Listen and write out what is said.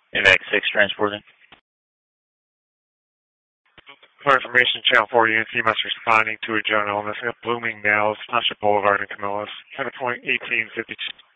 AVAC 6 transporting. For information, Channel 4 UNC must responding to a Joan illness at Bloomingdale's, Township Boulevard in Camillus. 10 point 1852.